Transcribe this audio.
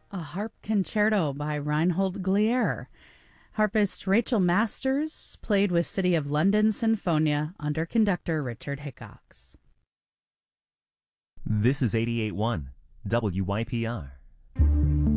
A harp concerto by Reinhold Glier. Harpist Rachel Masters played with City of London Sinfonia under conductor Richard Hickox. This is 88.1 WYPR.